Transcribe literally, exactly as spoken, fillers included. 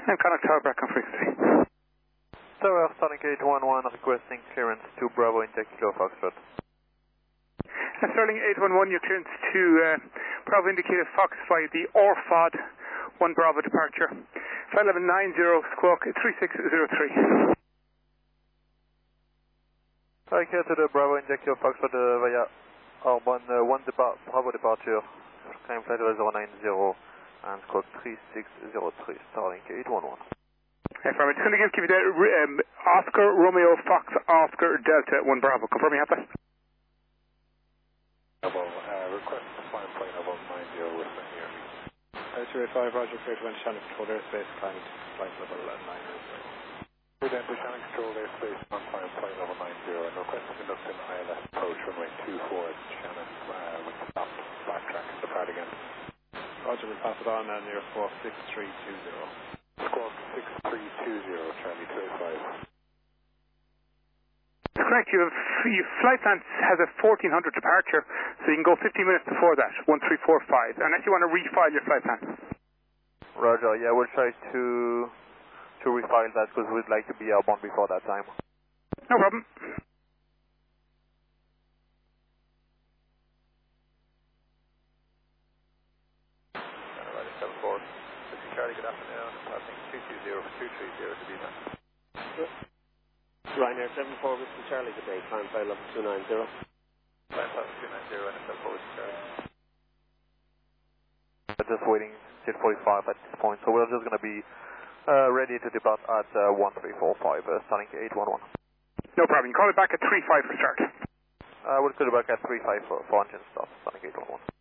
I'm Connor Tower, back on frequency. Tower, Starlink eight one one requesting clearance to Bravo Intake Kilo Foxtrot. Uh, Starlink eight one one, your clearance to uh, Bravo Indicator Fox via the O R F O D, one Bravo departure. Flight level nine zero, squawk three six zero three. Sorry, here to the Bravo Intake Kilo Foxtrot uh, via R one, uh, one depart Bravo departure. Climb flight level zero nine zero and squawk three six zero three, Starlink eight one one. Hey, from it's going to give, give you the um, Oscar Romeo Fox Oscar Delta one Bravo. Confirm you have that? Bravo, uh, request to fly plane above nine zero with me here. Uh, two eight five, Roger, clear to enter Shannon Control Airspace, climb flight level nine zero. Clear to enter Shannon Control Airspace, on fire plane level nine zero, and request to conduct an I L S approach runway two four at Shannon uh, with stop, backtrack, and depart again. Roger, we pass it on and you're squawk six three two zero. Squawk six three two zero, Charlie two eight five. Correct, you have, your flight plan has a fourteen hundred departure, so you can go fifteen minutes before that, one three four five, unless you want to refile your flight plan. Roger, yeah, we'll try to to refile that because we'd like to be airborne before that time. No problem. Alright, seven four. Charlie, good afternoon. Passing two two zero for two three zero to be done. Ryanair seven four, Whiskey Charlie, good day. Climb flight level two nine zero. Climb flight two nine zero and seven four, Whiskey Charlie. We're just waiting till forty-five at this point, so we're just going to be uh, ready to depart at uh, one three four five, uh, Starlink eight one one. No problem. You call it back at three five for start. Uh, we'll call it back at three five for, for engine start, Starlink eight one one.